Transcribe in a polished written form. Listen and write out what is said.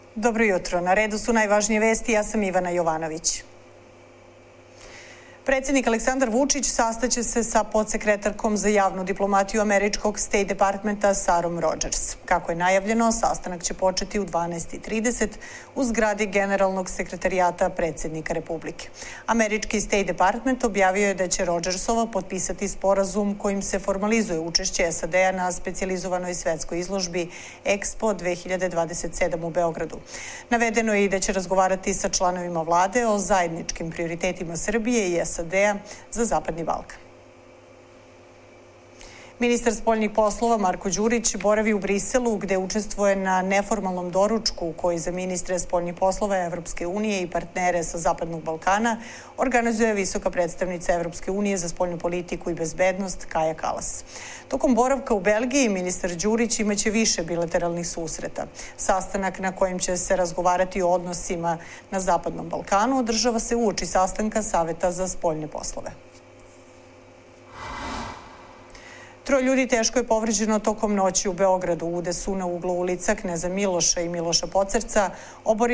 Dobro jutro. Na redu su najvažnije vesti. Ja sam Ivana Jovanović. Predsjednik Aleksandar Vučić sastaće se sa podsekretarkom za javnu diplomatiju američkog State Departmenta Sarom Rogers. Kako je najavljeno, sastanak će početi u 12:30 u zgradi Generalnog sekretarijata predsjednika Republike. Američki State Department objavio je da će Rogersova potpisati sporazum kojim se formalizuje učešće SAD-a na specijalizovanoj svetskoj izložbi Expo 2027 u Beogradu. Navedeno je i da će razgovarati sa članovima vlade o zajedničkim prioritetima Srbije i SAD-a za Zapadni Balkan. Ministar spoljnih poslova Marko Đurić boravi u Briselu gde učestvuje na neformalnom doručku koji za ministre spoljnih poslova Evropske unije i partnere sa Zapadnog Balkana organizuje visoka predstavnica Evropske unije za spoljnu politiku i bezbednost Kaja Kalas. Tokom boravka u Belgiji ministar Đurić imaće više bilateralnih susreta. Sastanak na kojem će se razgovarati o odnosima na Zapadnom Balkanu održava se uoči sastanka Saveta za spoljne poslove. 3 ljudi teško je povređeno tokom noći u Beogradu. Ude su na uglu ulica Kneza Miloša i Miloša Pocerca